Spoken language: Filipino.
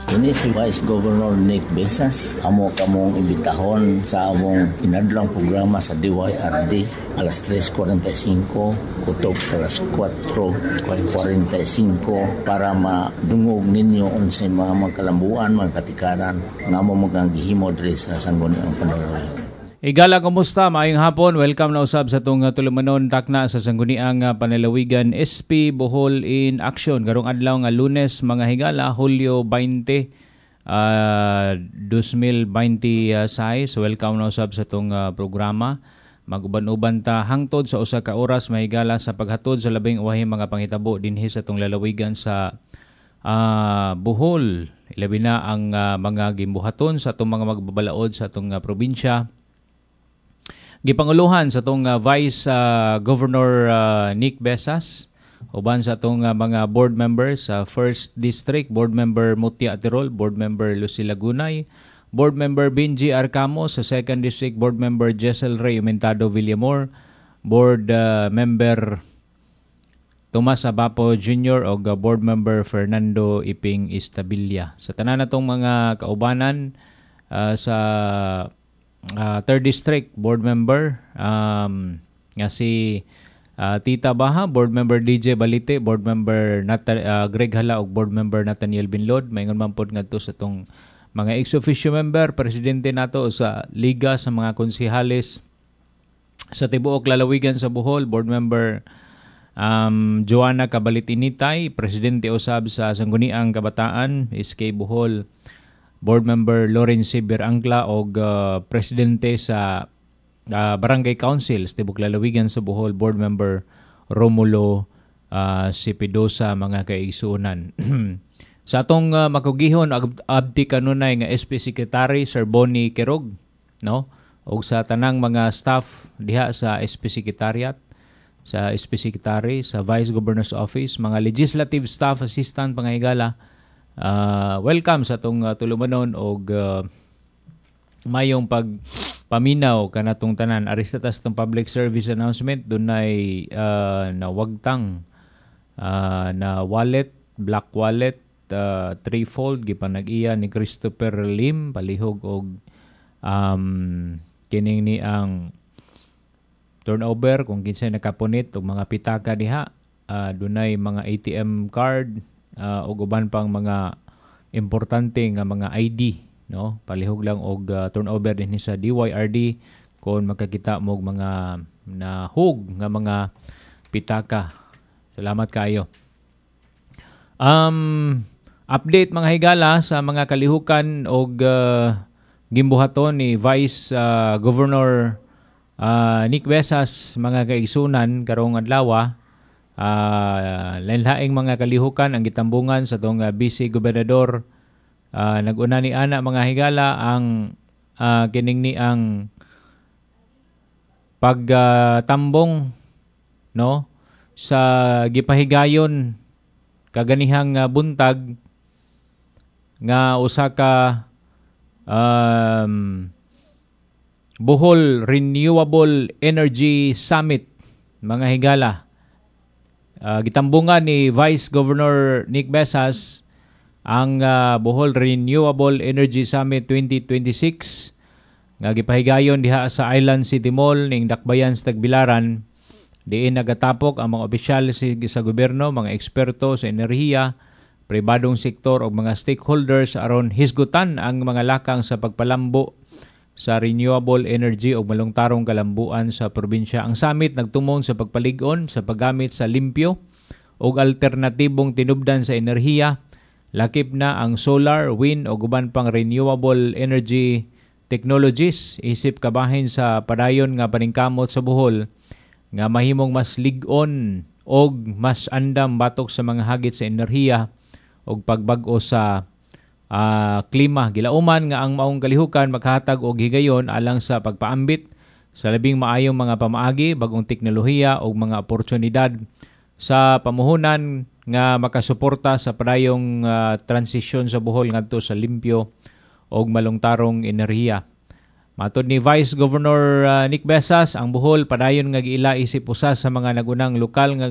Ini si Vice Governor Nick Besas. Amo kamong imbitahon sa among inadlang programa sa DYRD alas 3:45 kutob alas 4:45 para madungog ninyo unsay mga kalambuan, mga katikaran nga amo magangihimo diri sa Sangguniang Panalawigan. Igala, kumusta? Maayong hapon. Welcome na usab sa itong tulumanon takna sa Sangguniang Panalawigan SP Bohol in Action. Karong adlaw nga Lunes, mga higala, Hulyo 20, 2026. Welcome na usab sa itong programa. Maguban-uban ta hangtod sa usa ka oras mahigala sa paghatod sa labing uwahing mga panghitabo dinhi sa itong lalawigan sa Bohol. Ilabi na ang mga gimbuhaton sa itong mga magbabalaod sa itong probinsya. Gipanguluhan sa itong Vice Governor Nick Besas, uban sa itong mga board members sa 1st District, Board Member Mutia Atirol, Board Member Lucila Gunay, Board Member Benji Arcamo, sa 2nd District, Board Member Jessel Ray Umentado Villamor, Board Member Tomas Abapo Jr. o Board Member Fernando Iping Istabilla. Sa tanan natong mga kaubanan sa 3rd District Board Member nga si Tita Baha, Board Member DJ Balite, Board Member Greg Hala ug Board Member Nathaniel Binlod. Maingon man pod ngadto sa tong mga ex-officio member, presidente nato sa Liga sa mga konsehales sa tibuok lalawigan sa Bohol, Board Member Joanna Cabalit-Initay, presidente usab sa Sangguniang Kabataan SK Bohol, Board Member Lawrence Sibir Angla o presidente sa Barangay Council sa Tibok Lalawigan sa Bohol, Board Member Romulo Sipidosa, mga kaigsuonan. Sa atong makugihon, abdi kanunay nga SP Secretary Sir Bonnie Quirog, no? O sa tanang mga staff diha sa SP Secretariat, sa SP Secretary, sa Vice Governor's Office, mga legislative staff assistant, pangahigala, welcome sa itong tulumanon o mayong pagpaminaw kanatong tanan. Aristatas itong public service announcement. Doon ay nawagtang na wallet, black wallet, threefold, gipanag-iya ni Christopher Lim, palihog o kining ni ang turnover kung kinsay nakapunit o mga pitaka diha. Doon ay mga ATM card, o uban pang mga importante nga mga ID, no? Palihog lang og turnover din sa DYRD kung makakita mo mga nahug nga mga pitaka. Salamat kayo. Update mga higala sa mga kalihukan og gimbuhaton ni Vice Governor Nick Besas, mga kaigsunan karong adlaw. Lain-laing mga kalihukan ang gitambungan sa itong Vice Gobernador. Nag-una ni ana mga higala ang kining ni ang pagtambong, no, sa gipahigayon kaganihang buntag nga usa ka Bohol Renewable Energy Summit, mga higala. Gitambungan ni Vice Governor Nick Besas ang Bohol Renewable Energy Summit 2026 nga gipahigayon diha sa Island City Mall ning Dakbayan sa Tagbilaran. Diin nagatapok ang mga opisyal sa gobyerno, mga eksperto sa enerhiya, pribadong sektor o mga stakeholders aron hisgutan ang mga lakang sa pagpalambo sa renewable energy o malungtarong kalambuan sa probinsya. Ang summit nagtumong sa pagpalig-on sa paggamit sa limpyo o alternatibong tinubdan sa enerhiya. Lakip na ang solar, wind o guban pang renewable energy technologies. Isip kabahin sa padayon nga paningkamot sa Bohol nga mahimong mas lig-on o mas andam batok sa mga hagit sa enerhiya o pagbag-o sa klima. Gilauman nga ang maong kalihukan maghatag og higayon alang sa pagpaambit sa labing maayong mga pamaagi, bagong teknolohiya o mga oportunidad sa pamuhunan nga makasuporta sa padayong transisyon sa Bohol ngadto sa limpyo o malungtarong enerhiya. Matod ni Vice Governor Nick Besas, ang Bohol padayon nga giila isip usa sa mga nagunang lokal nga